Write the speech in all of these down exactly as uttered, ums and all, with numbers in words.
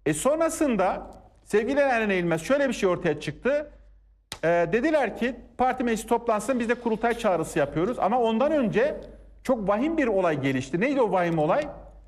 E sonrasında sevgili Eren Eğilmez şöyle bir şey ortaya çıktı. E, dediler ki parti meclisi toplansın, biz de kurultay çağrısı yapıyoruz. Ama ondan önce çok vahim bir olay gelişti. Neydi o vahim olay?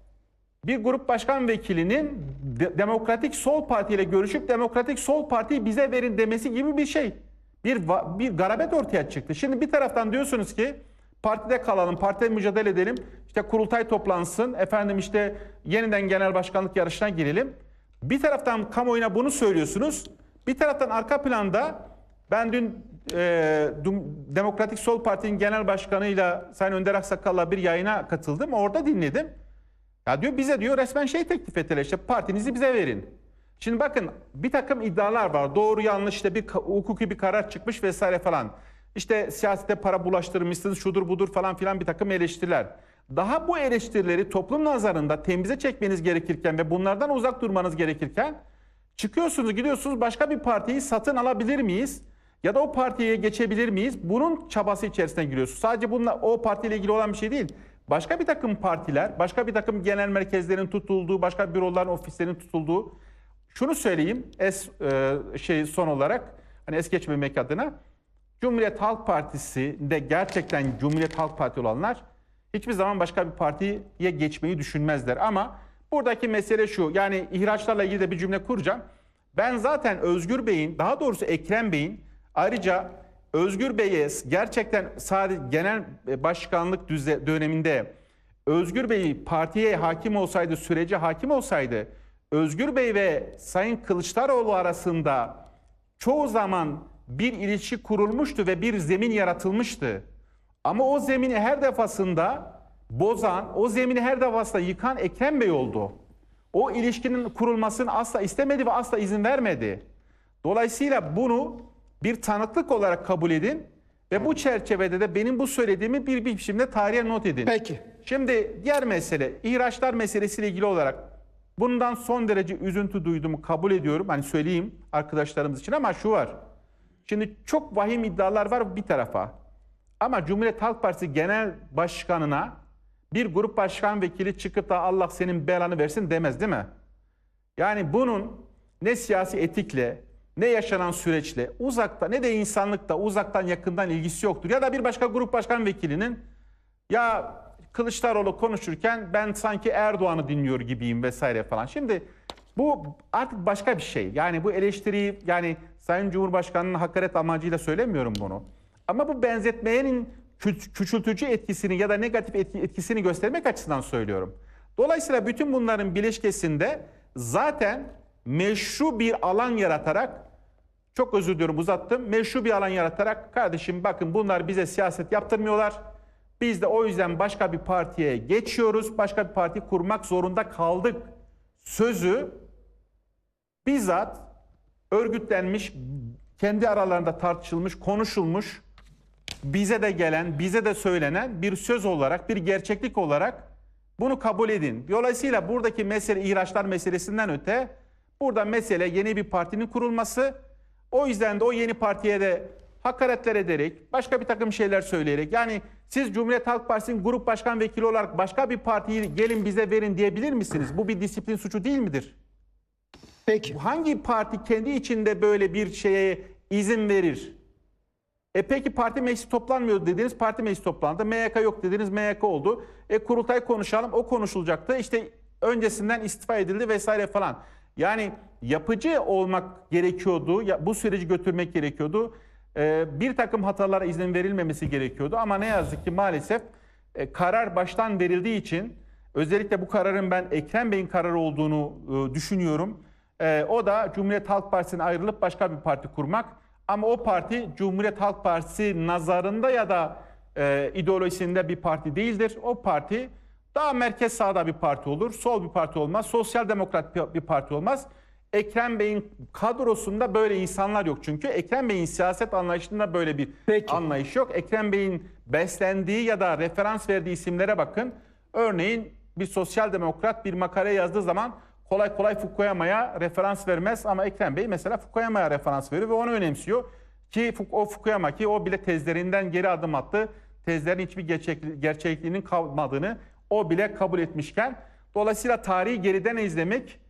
Bir grup başkan vekilinin de, Demokratik Sol Parti ile görüşüp Demokratik Sol Parti'yi bize verin demesi gibi bir şey. Bir, bir garabet ortaya çıktı. Şimdi bir taraftan diyorsunuz ki partide kalalım, partide mücadele edelim. İşte kurultay toplansın, efendim işte yeniden genel başkanlık yarışına girelim. Bir taraftan kamuoyuna bunu söylüyorsunuz. Bir taraftan arka planda ben dün e, Demokratik Sol Parti'nin genel başkanıyla Sayın Önder Aksakal'la bir yayına katıldım. Orada dinledim. Ya diyor bize diyor resmen şey teklif ettiler, işte partinizi bize verin. Şimdi bakın bir takım iddialar var. Doğru yanlış işte bir hukuki bir karar çıkmış vesaire falan. İşte siyasete para bulaştırmışsınız şudur budur falan filan bir takım eleştiriler. Daha bu eleştirileri toplum nazarında temize çekmeniz gerekirken ve bunlardan uzak durmanız gerekirken çıkıyorsunuz gidiyorsunuz başka bir partiyi satın alabilir miyiz? Ya da o partiye geçebilir miyiz? Bunun çabası içerisine giriyorsunuz. Sadece bununla o partiyle ilgili olan bir şey değil. Başka bir takım partiler, başka bir takım genel merkezlerin tutulduğu, başka büroların, ofislerin tutulduğu. Şunu söyleyeyim, es, e, şey son olarak, hani es geçmemek adına, Cumhuriyet Halk Partisi'nde gerçekten Cumhuriyet Halk Parti olanlar hiçbir zaman başka bir partiye geçmeyi düşünmezler. Ama buradaki mesele şu, yani ihraçlarla ilgili de bir cümle kuracağım. Ben zaten Özgür Bey'in, daha doğrusu Ekrem Bey'in, ayrıca Özgür Bey'e gerçekten sadece genel başkanlık döneminde Özgür Bey partiye hakim olsaydı, sürece hakim olsaydı, Özgür Bey ve Sayın Kılıçdaroğlu arasında çoğu zaman bir ilişki kurulmuştu ve bir zemin yaratılmıştı. Ama o zemini her defasında bozan, o zemini her defasında yıkan Ekrem Bey oldu. O ilişkinin kurulmasını asla istemedi ve asla izin vermedi. Dolayısıyla bunu bir tanıklık olarak kabul edin ve bu çerçevede de benim bu söylediğimi bir bir biçimde tarihe not edin. Peki. Şimdi diğer mesele, ihraçlar meselesiyle ilgili olarak bundan son derece üzüntü duyduğumu kabul ediyorum. Hani söyleyeyim arkadaşlarımız için ama şu var. Şimdi çok vahim iddialar var bir tarafa. Ama Cumhuriyet Halk Partisi Genel Başkanı'na bir grup başkan vekili çıkıp da Allah senin belanı versin demez değil mi? Yani bunun ne siyasi etikle, ne yaşanan süreçle, uzakta ne de insanlıkta uzaktan yakından ilgisi yoktur. Ya da bir başka grup başkan vekilinin ya Kılıçdaroğlu konuşurken ben sanki Erdoğan'ı dinliyor gibiyim vesaire falan. Şimdi bu artık başka bir şey. Yani bu eleştiriyi yani Sayın Cumhurbaşkanı'nın hakaret amacıyla söylemiyorum bunu. Ama bu benzetmeyenin küçültücü etkisini ya da negatif etkisini göstermek açısından söylüyorum. Dolayısıyla bütün bunların bileşkesinde zaten meşru bir alan yaratarak, çok özür diliyorum uzattım, meşru bir alan yaratarak kardeşim bakın bunlar bize siyaset yaptırmıyorlar. Biz de o yüzden başka bir partiye geçiyoruz, başka bir parti kurmak zorunda kaldık sözü bizzat örgütlenmiş, kendi aralarında tartışılmış, konuşulmuş, bize de gelen, bize de söylenen bir söz olarak, bir gerçeklik olarak bunu kabul edin. Dolayısıyla buradaki mesele ihraçlar meselesinden öte, burada mesele yeni bir partinin kurulması. O yüzden de o yeni partiye de hakaretler ederek, başka bir takım şeyler söyleyerek, yani siz Cumhuriyet Halk Partisi'nin grup başkan vekili olarak başka bir partiyi gelin bize verin diyebilir misiniz? Bu bir disiplin suçu değil midir? Peki. Hangi parti kendi içinde böyle bir şeye izin verir? E peki parti meclisi toplanmıyor dediniz, parti meclisi toplandı. M Y K yok dediniz, M Y K oldu. E kurultay konuşalım, o konuşulacaktı. İşte öncesinden istifa edildi vesaire falan. Yani yapıcı olmak gerekiyordu, ya bu süreci götürmek gerekiyordu. E, bir takım hatalara izin verilmemesi gerekiyordu. Ama ne yazık ki maalesef e, karar baştan verildiği için, özellikle bu kararın ben Ekrem Bey'in kararı olduğunu e, düşünüyorum. E, o da Cumhuriyet Halk Partisi'ne ayrılıp başka bir parti kurmak. Ama o parti Cumhuriyet Halk Partisi nazarında ya da e, ideolojisinde bir parti değildir. O parti daha merkez sağda bir parti olur, sol bir parti olmaz, sosyal demokrat bir parti olmaz. Ekrem Bey'in kadrosunda böyle insanlar yok çünkü. Ekrem Bey'in siyaset anlayışında böyle bir Peki. anlayış yok. Ekrem Bey'in beslendiği ya da referans verdiği isimlere bakın. Örneğin bir sosyal demokrat bir makale yazdığı zaman kolay kolay Fukuyama'ya referans vermez ama Ekrem Bey mesela Fukuyama'ya referans veriyor ve onu önemsiyor. Ki o Fukuyama ki o bile tezlerinden geri adım attı. Tezlerin hiçbir gerçek, gerçekliğinin kalmadığını o bile kabul etmişken, dolayısıyla tarihi geriden izlemek